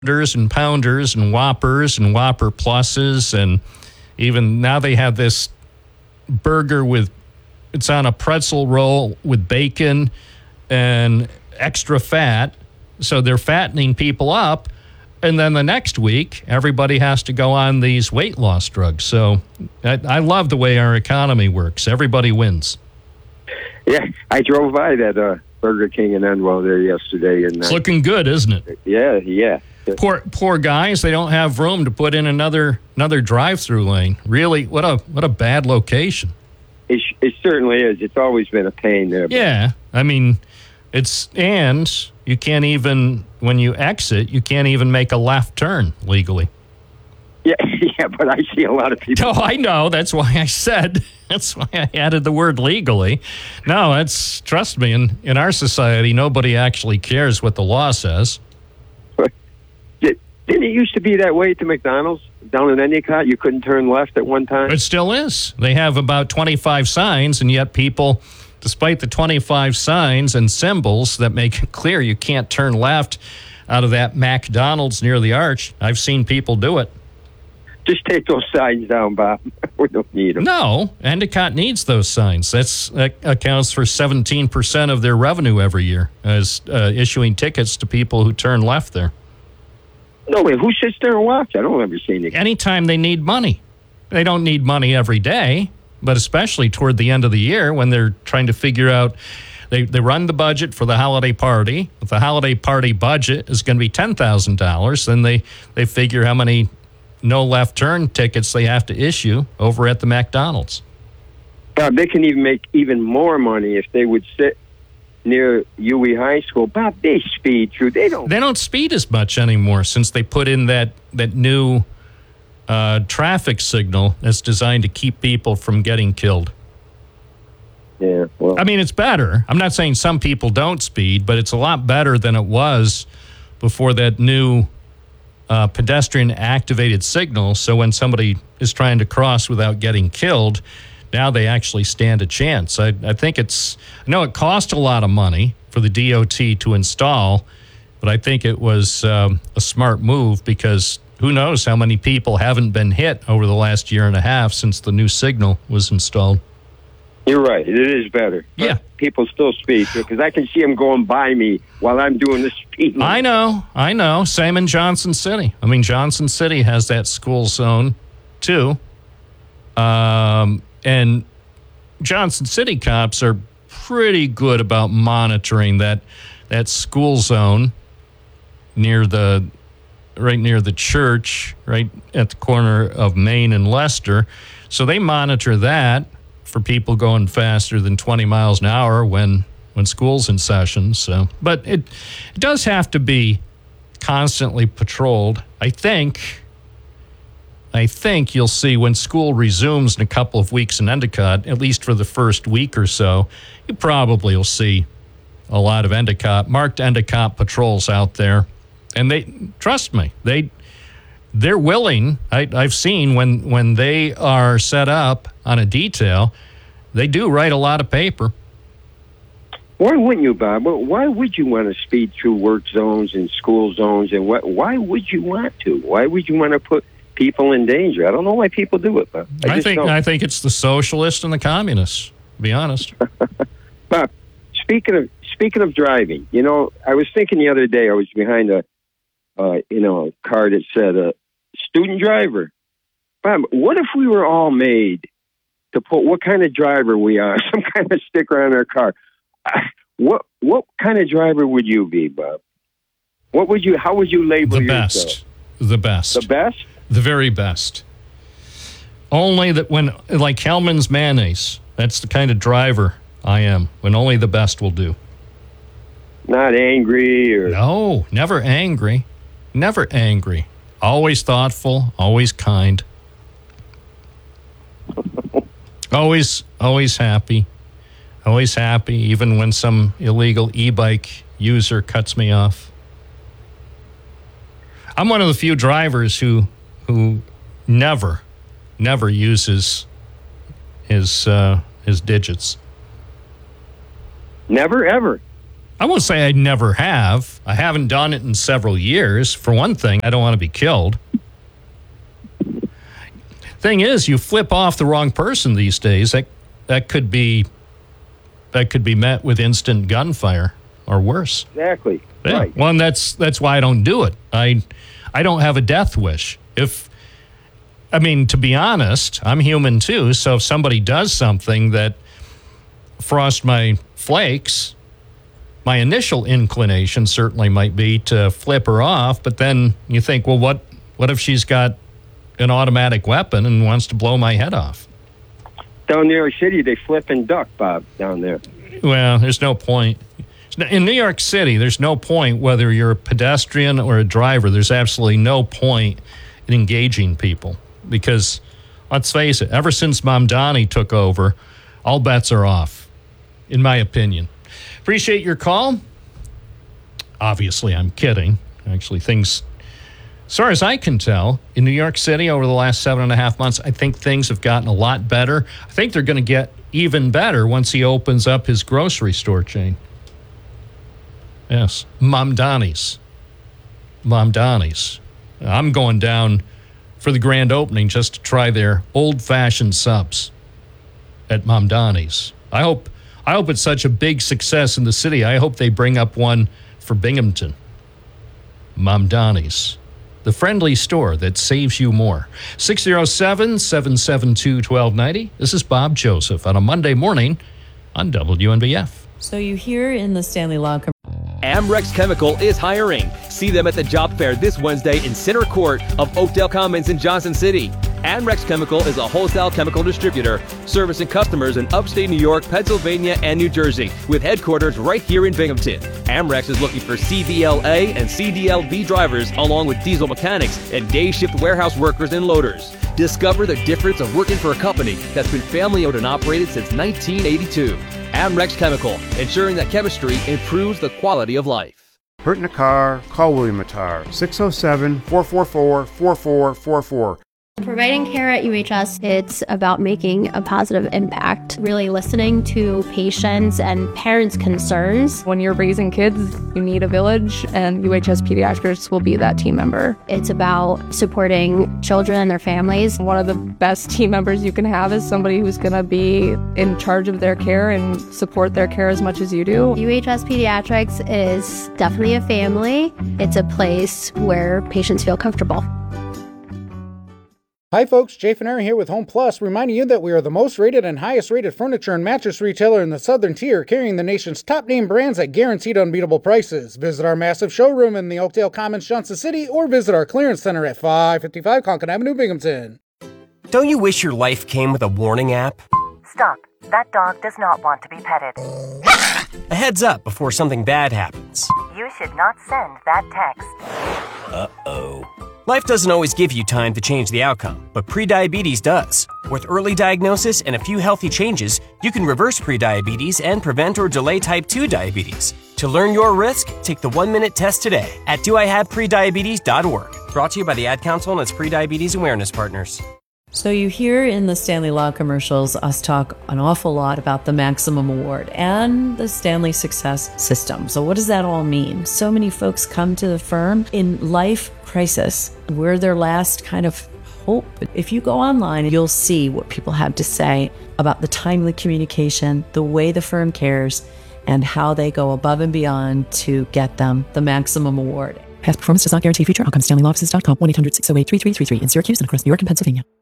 and pounders and Whoppers and Whopper Pluses, and even now they have this burger it's on a pretzel roll with bacon and extra fat. So they're fattening people up. And then the next week, everybody has to go on these weight loss drugs. So I love the way our economy works. Everybody wins. Yeah, I drove by that Burger King in Enwell there yesterday. And it's looking good, isn't it? Yeah. Poor guys, they don't have room to put in another drive-through lane. Really, what a bad location. It certainly is. It's always been a pain there. Yeah, I mean, and you can't even, when you exit, you can't even make a left turn legally. Yeah, but I see a lot of people. Oh, I know. That's why I added the word legally. No, trust me, in our society, nobody actually cares what the law says. Didn't it used to be that way to McDonald's down in Endicott? You couldn't turn left at one time? It still is. They have about 25 signs, and yet people, despite the 25 signs and symbols that make it clear you can't turn left out of that McDonald's near the arch, I've seen people do it. Just take those signs down, Bob. We don't need them. No, Endicott needs those signs. That accounts for 17% of their revenue every year as issuing tickets to people who turn left there. No, wait, who sits there and watch? I don't ever see anything. Anytime they need money. They don't need money every day, but especially toward the end of the year when they're trying to figure out, they run the budget for the holiday party. If the holiday party budget is going to be $10,000, then they figure how many no left turn tickets they have to issue over at the McDonald's. Bob, they can even make even more money if they would sit near UE High School. Bob, they speed through. They don't speed as much anymore since they put in that new traffic signal that's designed to keep people from getting killed. Yeah, well, I mean, it's better. I'm not saying some people don't speed, but it's a lot better than it was before that new pedestrian activated signal. So when somebody is trying to cross without getting killed, now they actually stand a chance. I think I know it cost a lot of money for the DOT to install, but I think it was a smart move because who knows how many people haven't been hit over the last year and a half since the new signal was installed. You're right. It is better. Yeah. But people still speed because I can see them going by me while I'm doing the speed limit. I know. Same in Johnson City. I mean, Johnson City has that school zone too. And Johnson City cops are pretty good about monitoring that school zone right near the church, right at the corner of Main and Leicester. So they monitor that for people going faster than 20 miles an hour when school's in session. So, but it does have to be constantly patrolled. I think you'll see when school resumes in a couple of weeks in Endicott, at least for the first week or so, you probably will see a lot of marked Endicott patrols out there. And trust me, they're willing. I've seen when they are set up on a detail, they do write a lot of paper. Why wouldn't you, Bob? Why would you want to speed through work zones and school zones? And why would you want to? Why would you want to put people in danger? I don't know why people do it, Bob. I think it's the socialists and the communists, to be honest. Bob, speaking of driving, I was thinking the other day, I was behind a car that said student driver. Bob, what if we were all made to put what kind of driver we are, some kind of sticker on our car? What kind of driver would you be, Bob? How would you label yourself? The best. The best? The very best. Only that like Hellman's mayonnaise, that's the kind of driver I am, when only the best will do. Not angry or... No, never angry. Never angry. Always thoughtful, always kind. Always happy. Always happy, even when some illegal e-bike user cuts me off. I'm one of the few drivers who never uses his digits. Never, ever? I won't say I never have. I haven't done it in several years. For one thing, I don't want to be killed. Thing is, you flip off the wrong person these days, that could be met with instant gunfire or worse. Exactly. Yeah. Right. Well, and that's why I don't do it. I don't have a death wish. To be honest, I'm human too. So if somebody does something that frosts my flakes, my initial inclination certainly might be to flip her off. But then you think, well, what if she's got an automatic weapon and wants to blow my head off? Down in New York City, they flip and duck, Bob, down there. Well, there's no point. In New York City, there's no point whether you're a pedestrian or a driver. There's absolutely no point in engaging people because, let's face it, ever since Mamdani took over, all bets are off, in my opinion. Appreciate your call. Obviously, I'm kidding. Actually, things, as far as I can tell, in New York City over the last 7.5 months, I think things have gotten a lot better. I think they're going to get even better once he opens up his grocery store chain. Yes, Mamdani's. I'm going down for the grand opening just to try their old-fashioned subs at Mamdani's. I hope it's such a big success in the city. I hope they bring up one for Binghamton. Mamdani's, the friendly store that saves you more. 607-772-1290. This is Bob Joseph on a Monday morning on WNBF. So you hear in the Stanley Law Amrex Chemical is hiring. See them at the job fair this Wednesday in Center Court of Oakdale Commons in Johnson City. Amrex Chemical is a wholesale chemical distributor servicing customers in upstate New York, Pennsylvania, and New Jersey with headquarters right here in Binghamton. Amrex is looking for CDLA and CDLB drivers along with diesel mechanics and day shift warehouse workers and loaders. Discover the difference of working for a company that's been family owned and operated since 1982. Amrex Chemical, ensuring that chemistry improves the quality of life. Hurt in a car? Call William Matar, 607-444-4444. Providing care at UHS, it's about making a positive impact, really listening to patients and parents' concerns. When you're raising kids, you need a village, and UHS Pediatrics will be that team member. It's about supporting children and their families. One of the best team members you can have is somebody who's going to be in charge of their care and support their care as much as you do. UHS Pediatrics is definitely a family. It's a place where patients feel comfortable. Hi folks, Jay Finner here with Home Plus, reminding you that we are the most rated and highest rated furniture and mattress retailer in the Southern Tier, carrying the nation's top name brands at guaranteed unbeatable prices. Visit our massive showroom in the Oakdale Commons, Johnson City, or visit our clearance center at 555 Conkin Avenue, Binghamton. Don't you wish your life came with a warning app? Stop. That dog does not want to be petted. A heads up before something bad happens. You should not send that text. Uh-oh. Life doesn't always give you time to change the outcome, but prediabetes does. With early diagnosis and a few healthy changes, you can reverse prediabetes and prevent or delay type 2 diabetes. To learn your risk, take the 1-minute test today at doihaveprediabetes.org. Brought to you by the Ad Council and its prediabetes awareness partners. So you hear in the Stanley Law commercials us talk an awful lot about the Maximum Award and the Stanley Success System. So what does that all mean? So many folks come to the firm in life crisis. We're their last kind of hope. If you go online, you'll see what people have to say about the timely communication, the way the firm cares, and how they go above and beyond to get them the Maximum Award. Past performance does not guarantee future outcomes. StanleyLawOffices.com, 1-800-608-3333 in Syracuse and across New York and Pennsylvania.